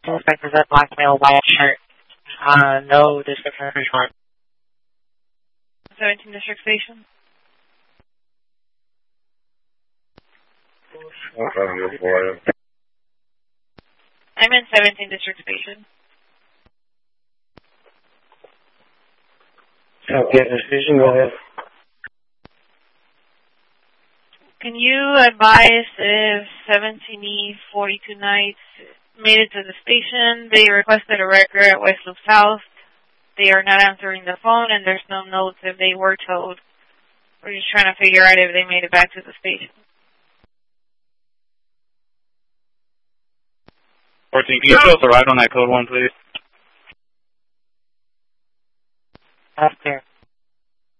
Suspect is a black male, white shirt. No description of short. 17 District Station. I'm in 17 District Station. Okay, decision, go ahead. Can you advise if 17E 42 Nights made it to the station? They requested a record at West Loop South. They are not answering the phone, and there's no notes if they were told. We're just trying to figure out if they made it back to the station. 14, can you show us a ride on that code 1, please? After.